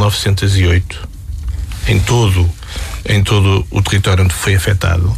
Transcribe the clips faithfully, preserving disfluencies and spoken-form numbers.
novecentos e oito, em todo, em todo o território onde foi afetado,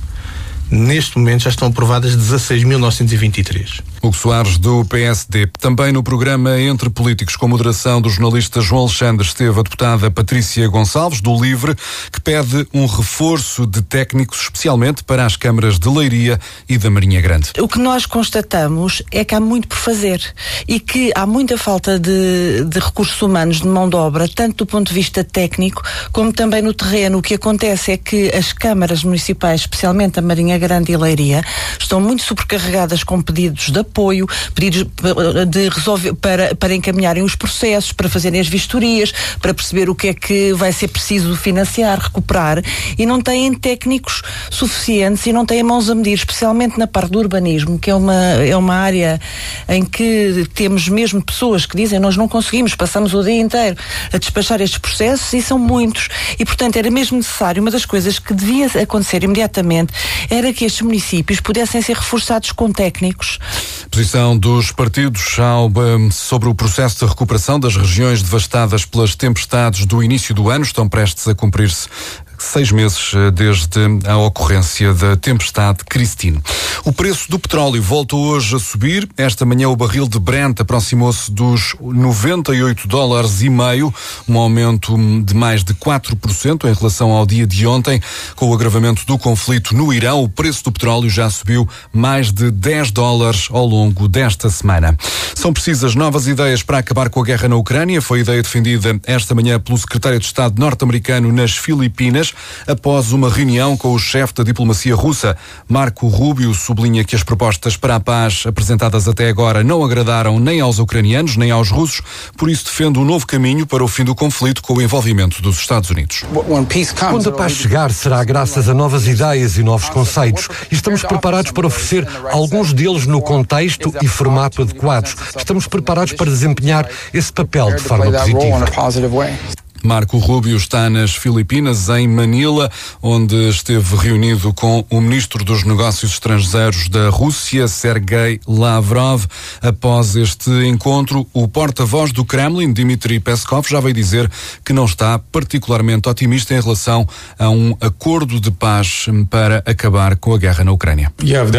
neste momento já estão aprovadas dezasseis mil novecentos e vinte e três. Hugo Soares, do P S D. Também no programa Entre Políticos, com moderação do jornalista João Alexandre, esteve a deputada Patrícia Gonçalves, do LIVRE, que pede um reforço de técnicos, especialmente para as câmaras de Leiria e da Marinha Grande. O que nós constatamos é que há muito por fazer e que há muita falta de, de recursos humanos, de mão de obra, tanto do ponto de vista técnico como também no terreno. O que acontece é que as câmaras municipais, especialmente a Marinha Grande e Leiria, estão muito sobrecarregadas com pedidos de apoio, pedidos de resolver, para, para encaminharem os processos, para fazerem as vistorias, para perceber o que é que vai ser preciso financiar, recuperar, e não têm técnicos suficientes e não têm mãos a medir, especialmente na parte do urbanismo, que é uma, é uma área em que temos mesmo pessoas que dizem nós não conseguimos, passamos o dia inteiro a despachar estes processos e são muitos. E, portanto, era mesmo necessário, uma das coisas que devia acontecer imediatamente era que estes municípios pudessem ser reforçados com técnicos. Posição dos partidos ao, sobre o processo de recuperação das regiões devastadas pelas tempestades do início do ano. Estão prestes a cumprir-se seis meses desde a ocorrência da tempestade Christine. O preço do petróleo volta hoje a subir. Esta manhã o barril de Brent aproximou-se dos noventa e oito dólares e meio, um aumento de mais de quatro por cento em relação ao dia de ontem. Com o agravamento do conflito no Irão, o preço do petróleo já subiu mais de dez dólares ao longo desta semana. São precisas novas ideias para acabar com a guerra na Ucrânia. Foi a ideia defendida esta manhã pelo secretário de Estado norte-americano nas Filipinas, após uma reunião com o chefe da diplomacia russa. Marco Rubio sublinha que as propostas para a paz apresentadas até agora não agradaram nem aos ucranianos nem aos russos, por isso defende um novo caminho para o fim do conflito com o envolvimento dos Estados Unidos. Quando a paz chegar, será graças a novas ideias e novos conceitos, e estamos preparados para oferecer alguns deles no contexto e formato adequados. Estamos preparados para desempenhar esse papel de forma positiva. Marco Rubio está nas Filipinas, em Manila, onde esteve reunido com o ministro dos Negócios Estrangeiros da Rússia, Sergei Lavrov. Após este encontro, o porta-voz do Kremlin, Dmitry Peskov, já veio dizer que não está particularmente otimista em relação a um acordo de paz para acabar com a guerra na Ucrânia.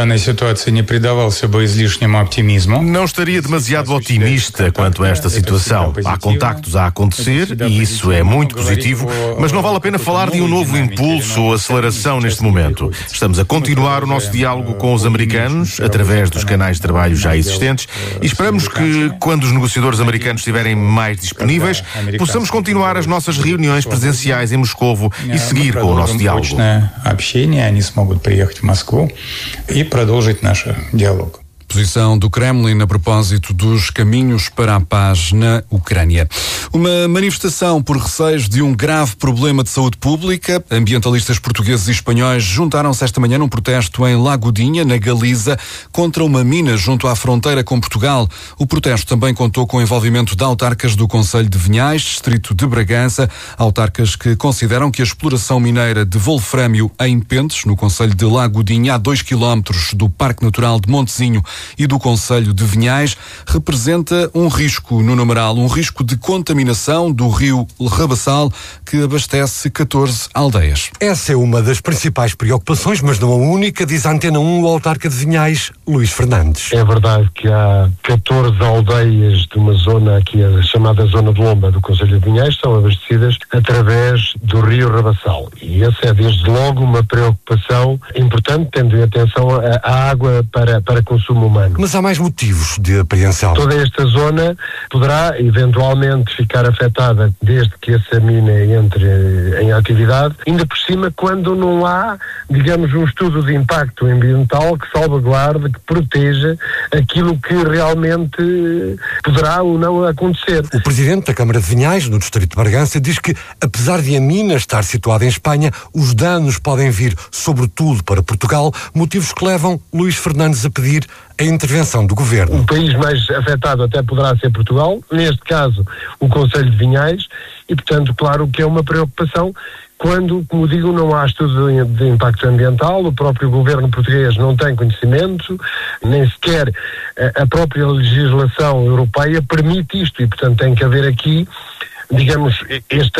Não estaria demasiado otimista quanto a esta situação. Há contactos a acontecer e isso é muito positivo, mas não vale a pena falar de um novo impulso ou aceleração neste momento. Estamos a continuar o nosso diálogo com os americanos, através dos canais de trabalho já existentes, e esperamos que, quando os negociadores americanos estiverem mais disponíveis, possamos continuar as nossas reuniões presenciais em Moscovo e seguir com o nosso diálogo. Posição do Kremlin a propósito dos caminhos para a paz na Ucrânia. Uma manifestação por receios de um grave problema de saúde pública. Ambientalistas portugueses e espanhóis juntaram-se esta manhã num protesto em Lagudinha, na Galiza, contra uma mina junto à fronteira com Portugal. O protesto também contou com o envolvimento de autarcas do Concelho de Vinhais, distrito de Bragança, autarcas que consideram que a exploração mineira de wolfrâmio em Pentes, no Concelho de Lagudinha, a dois quilómetros do Parque Natural de Montezinho e do Concelho de Vinhais, representa um risco no numeral, um risco de contaminação do rio Rabassal, que abastece catorze aldeias. Essa é uma das principais preocupações, mas não a única, diz a Antena um, o autarca de Vinhais, Luís Fernandes. É verdade que há catorze aldeias de uma zona aqui, a chamada Zona de Lomba do Concelho de Vinhais, são abastecidas através do rio Rabassal. E essa é desde logo uma preocupação importante, tendo em atenção a, a água para, para consumo humano. Mas há mais motivos de apreensão. Toda esta zona poderá eventualmente ficar afetada desde que essa mina entre em atividade, ainda por cima quando não há, digamos, um estudo de impacto ambiental que salvaguarde, que proteja aquilo que realmente poderá ou não acontecer. O presidente da Câmara de Vinhais, no distrito de Bragança, diz que, apesar de a mina estar situada em Espanha, os danos podem vir, sobretudo para Portugal, motivos que levam Luís Fernandes a pedir a intervenção do governo. O país mais afetado até poderá ser Portugal, neste caso o Concelho de Vinhais, e portanto, claro que é uma preocupação quando, como digo, não há estudo de impacto ambiental, o próprio governo português não tem conhecimento, nem sequer a própria legislação europeia permite isto, e portanto tem que haver aqui, digamos, este